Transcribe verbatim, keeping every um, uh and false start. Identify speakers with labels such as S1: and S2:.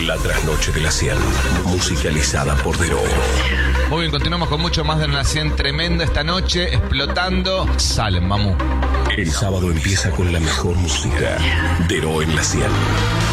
S1: La trasnoche de la cien, musicalizada por Dero.
S2: Muy bien, continuamos con mucho más de la cien. Tremenda esta noche, explotando. Salen, Mamu.
S1: El sábado empieza con la mejor música. Dero en la cien.